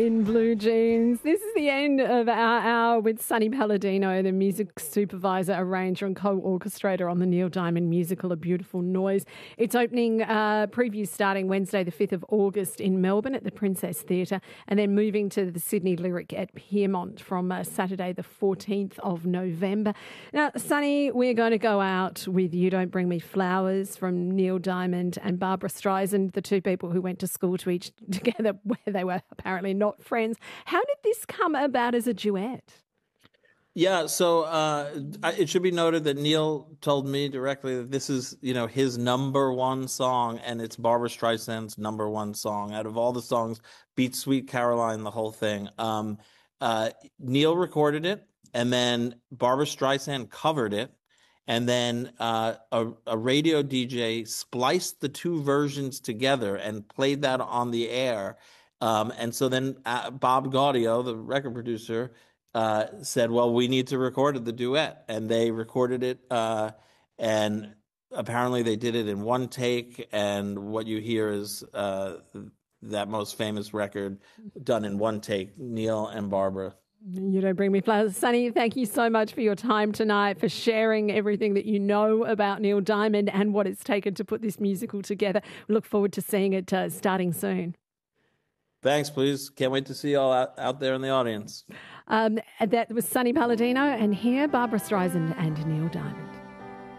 In blue jeans. This is the end of our hour with Sonny Palladino, the music supervisor, arranger and co-orchestrator on the Neil Diamond musical A Beautiful Noise. It's opening previews starting Wednesday the 5th of August in Melbourne at the Princess Theatre, and then moving to the Sydney Lyric at Piermont from Saturday the 14th of November. Now, Sonny, we're going to go out with You Don't Bring Me Flowers from Neil Diamond and Barbra Streisand, the two people who went to school together where they were apparently not friends. How did this come about as a duet? Yeah, so it should be noted that Neil told me directly that this is, his number one song, and it's Barbra Streisand's number one song. Out of all the songs, beat Sweet Caroline, the whole thing. Neil recorded it, and then Barbra Streisand covered it, and then a radio DJ spliced the two versions together and played that on the air. And so then Bob Gaudio, the record producer, said, well, we need to record the duet. And they recorded it, and apparently they did it in one take. And what you hear is that most famous record done in one take, Neil and Barbra. You Don't Bring Me Flowers. Sonny, thank you so much for your time tonight, for sharing everything that you know about Neil Diamond and what it's taken to put this musical together. We look forward to seeing it starting soon. Thanks, please. Can't wait to see you all out there in the audience. That was Sonny Palladino, and here Barbra Streisand and Neil Diamond.